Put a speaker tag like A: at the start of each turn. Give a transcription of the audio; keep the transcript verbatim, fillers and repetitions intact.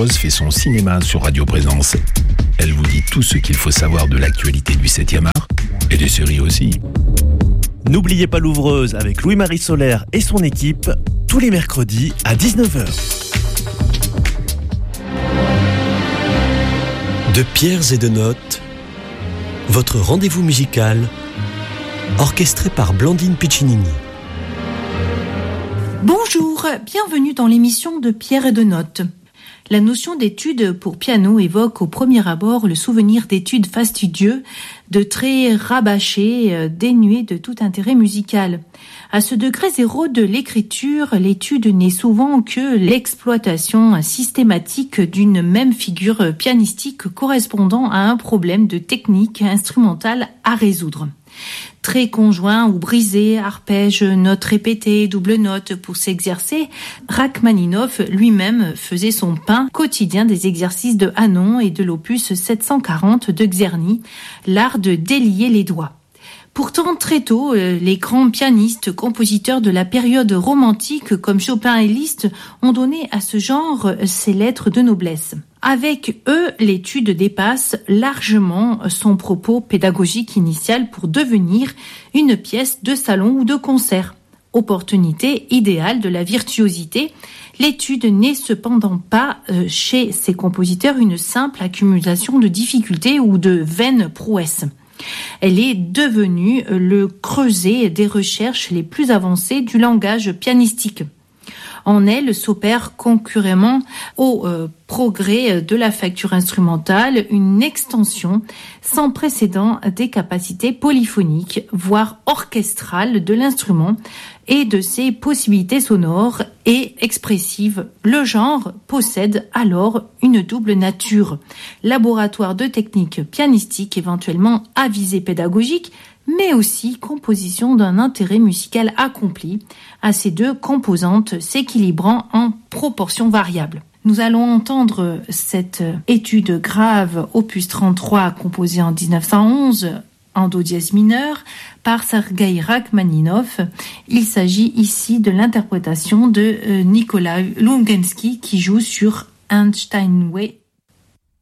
A: Rose fait son cinéma sur Radio Présence. Elle vous dit tout ce qu'il faut savoir de l'actualité du septième art et des séries aussi.
B: N'oubliez pas l'ouvreuse avec Louis-Marie Solaire et son équipe, tous les mercredis à dix-neuf heures.
C: De pierres et de notes, votre rendez-vous musical, orchestré par Blandine Piccinini.
D: Bonjour, bienvenue dans l'émission de Pierres et de notes. La notion d'étude pour piano évoque au premier abord le souvenir d'études fastidieux, de traits rabâchés, dénués de tout intérêt musical. À ce degré zéro de l'écriture, l'étude n'est souvent que l'exploitation systématique d'une même figure pianistique correspondant à un problème de technique instrumentale à résoudre. Traits conjoints ou brisés, arpèges, notes répétées, double notes pour s'exercer, Rachmaninoff lui-même faisait son pain quotidien des exercices de Hanon et de l'opus sept cent quarante de Czerny, l'art de délier les doigts. Pourtant, très tôt, les grands pianistes, compositeurs de la période romantique comme Chopin et Liszt ont donné à ce genre ses lettres de noblesse. Avec eux, l'étude dépasse largement son propos pédagogique initial pour devenir une pièce de salon ou de concert. Opportunité idéale de la virtuosité, l'étude n'est cependant pas chez ces compositeurs une simple accumulation de difficultés ou de vaines prouesses. Elle est devenue le creuset des recherches les plus avancées du langage pianistique. En elle s'opère concurremment au euh, progrès de la facture instrumentale une extension sans précédent des capacités polyphoniques, voire orchestrales de l'instrument et de ses possibilités sonores et expressives. Le genre possède alors une double nature, laboratoire de techniques pianistiques éventuellement à visée pédagogique, mais aussi composition d'un intérêt musical accompli, à ces deux composantes s'équilibrant en proportions variables. Nous allons entendre cette étude grave, opus trente-trois, composée en dix-neuf cent onze, en do dièse mineur, par Sergueï Rachmaninoff. Il s'agit ici de l'interprétation de Nikolai Lungensky qui joue sur un Steinway